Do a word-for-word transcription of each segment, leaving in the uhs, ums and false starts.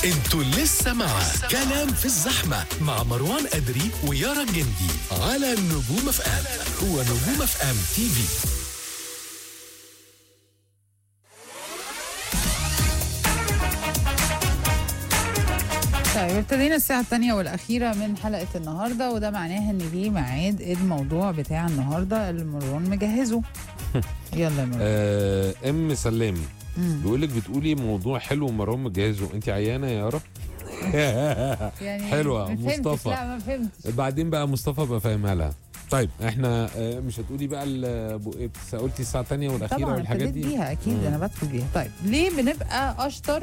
انتوا لسه مع كلام في الزحمة مع مروان أدري ويارا الجندي على نجوم اف ام. هو نجوم اف ام تي في. طيب ابتدينا الساعة الثانية والأخيرة من حلقة النهاردة، وده معناه إن جه ميعاد الموضوع بتاع النهاردة اللي مروان مجهزه. يلا يا مروان. آه ام سلام بيقول لك بتقولي موضوع حلو مروان مجهزه، انت عيانه يا يارا؟ يعني حلوه ما فهمتش. مصطفى. لا ما فهمتش. بعدين بقى مصطفى بقى فاهمها لها. طيب احنا آه مش هتقولي بقى قلتي الساعه الثانيه والاخيره طبعا والحاجات ابتديت دي بيها أكيد. مم. أنا بدخل بيها. طيب ليه بنبقى أشطر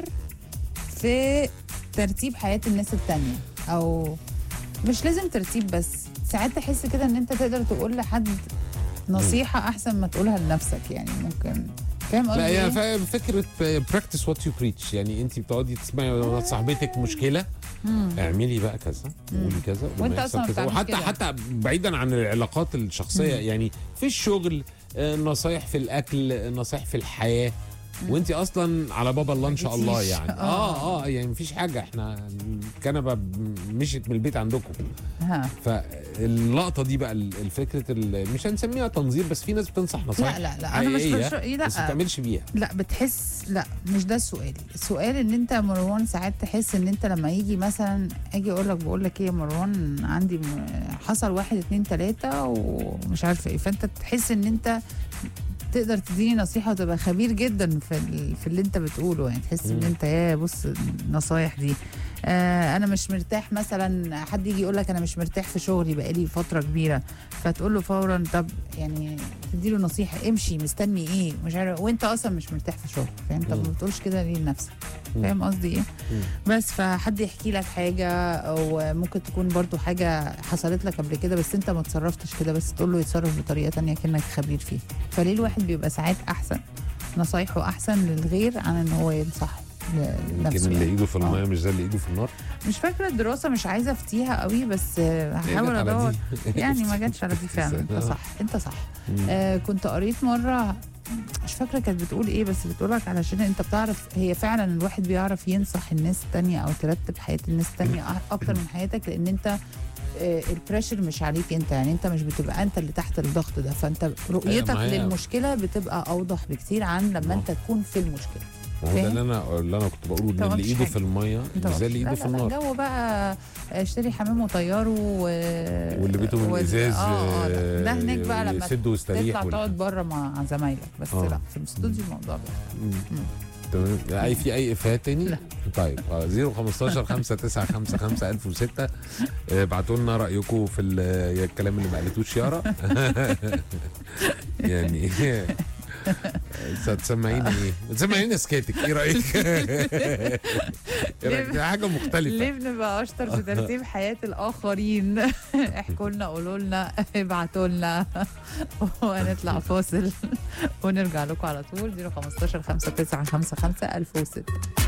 في ترتيب حياة الناس التانية؟ أو مش لازم ترتيب، بس ساعات تحس كده إن أنت تقدر تقول لحد نصيحة أحسن ما تقولها لنفسك. يعني ممكن فاهم قصدي؟ لا إيه؟ هي فكره براكتس وات يو بريتش، يعني انت بتقعدي تسمعي صاحبتك مشكله مم. اعملي بقى كذا قولي كذا وانت ولما أصلاً يحصل كذا. بتعمل وحتى كده. حتى بعيدا عن العلاقات الشخصيه، يعني في الشغل آه، نصايح في الاكل، نصايح في الحياه، وانت اصلا على بابا الله ان شاء الله جيتيش. يعني آه. اه اه يعني مفيش حاجه، احنا الكنبه مشيت من البيت عندكم. ها. فاللقطه دي بقى الفكره ال- مش هنسميها تنظير، بس في ناس بتنصح نصايح لا لا لا انا مش حقيقية، بش... لا بس ما تعملش بيها. لا بتحس. لا مش ده السؤال. السؤال ان انت يا مروان ساعات تحس ان انت لما يجي مثلا اجي اقول لك بقول لك ايه يا مروان عندي م- حصل واحد اتنين تلاته ومش عارفه ايه، فانت تحس ان انت تقدر تديني نصيحه وتبقى خبير جدا في ال- في اللي انت بتقوله. يعني تحس ان مم. انت يا بص النصايح دي. آه انا مش مرتاح مثلا، حد يجي يقول لك انا مش مرتاح في شغلي بقالي فتره كبيره، فتقول له فورا طب يعني تديله نصيحه امشي مستني ايه مش عارف، وانت اصلا مش مرتاح في شغلك. فاهم؟ طب ما بتقولش كده ليه لنفسك؟ فاهم قصدي ايه؟ مم. بس فحد يحكي لك حاجه، او ممكن تكون برضو حاجه حصلت لك قبل كده بس انت ما تصرفتش كده، بس تقول له يتصرف بطريقه تانية كأنك خبير فيه. فليه الواحد بيبقى ساعات احسن نصايحه احسن للغير عن ان هو ينصح ل- يمكن لنفسه. اللي يعني. ايده في الميه آه. مش زي اللي ايده في النار. مش فاكره الدراسه، مش عايزه افتيها قوي، بس آه، هي هحاول جت على ادور. دي. يعني ما جاتش على دي فعلا. انت صح انت صح. مم. آه كنت قريت مره مش فاكره كانت بتقول ايه، بس بتقولك علشان انت بتعرف، هي فعلا الواحد بيعرف ينصح الناس التانية او ترتب حياه الناس التانية أ- اكتر من حياتك، لان انت آه، البريشر مش عليك انت. يعني انت مش بتبقى انت اللي تحت الضغط ده، فانت رؤيتك ما هي- للمشكله بتبقى اوضح بكتير عن لما ما- انت تكون في المشكله. ما هو ده فاهم؟ اللي انا اللي انا كنت بقوله، انت ان ما اللي قلتش ايده حاجة. في الميه انت مش زي اللي لا ايده في لا لا، النار. جو بقى اشتري حمام وطياره و... واللي بيته من وال- ازاز اه اه لا. ده هناك بقى لما يسد ويستريح تطلع وال- تقعد بره مع زمايلك، بس آه. لا في الاستوديو الموضوع بقى. مم. تمام. اي في اي افيهات تاني؟ لا. طيب اه صفر خمستاشر خمسة تسعة خمسة خمسة ألف وستة. ابعتوا لنا رايكم في ال- الكلام اللي ما قالتوش يارا. يعني هتسمعيني ايه؟ تسمعيني سكاتك، ايه رايك؟ ايه رايك؟ حاجه مختلفه. ليه بنبقى اشطر في ترتيب حياه الاخرين؟ احكوا لنا، قولوا لنا، ابعتوا لنا، وهنطلع فاصل ونرجع لكم على طول. صفر خمستاشر خمسة تسعة خمسة خمسة ألف وستة.